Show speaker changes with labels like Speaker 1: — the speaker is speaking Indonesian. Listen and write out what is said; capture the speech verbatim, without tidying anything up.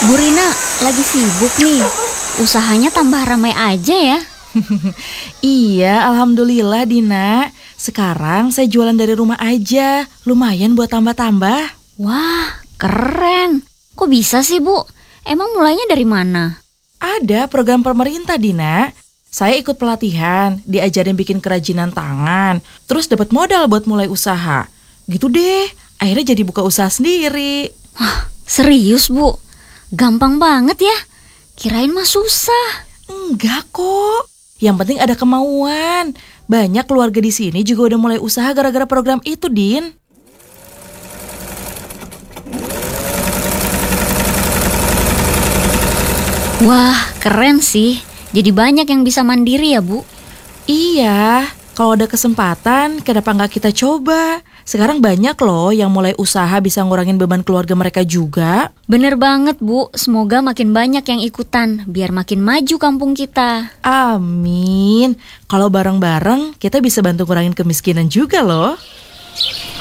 Speaker 1: Bu Rina lagi sibuk nih. Usahanya tambah ramai aja ya.
Speaker 2: Iya, alhamdulillah Dina. Sekarang saya jualan dari rumah aja. Lumayan buat tambah-tambah.
Speaker 1: Wah, keren. Kok bisa sih, Bu? Emang mulainya dari mana?
Speaker 2: Ada program pemerintah, Dina. Saya ikut pelatihan, diajarin bikin kerajinan tangan, terus dapat modal buat mulai usaha. Gitu deh, akhirnya jadi buka usaha sendiri.
Speaker 1: Wah, serius, Bu? Gampang banget ya. Kirain mah susah.
Speaker 2: Enggak kok. Yang penting ada kemauan. Banyak keluarga di sini juga udah mulai usaha gara-gara program itu, Din.
Speaker 1: Wah, keren sih. Jadi banyak yang bisa mandiri ya, Bu?
Speaker 2: Iya, kalau ada kesempatan, kenapa nggak kita coba? Sekarang banyak loh yang mulai usaha bisa ngurangin beban keluarga mereka juga.
Speaker 1: Bener banget, Bu. Semoga makin banyak yang ikutan, biar makin maju kampung kita.
Speaker 2: Amin. Kalau bareng-bareng, kita bisa bantu ngurangin kemiskinan juga loh.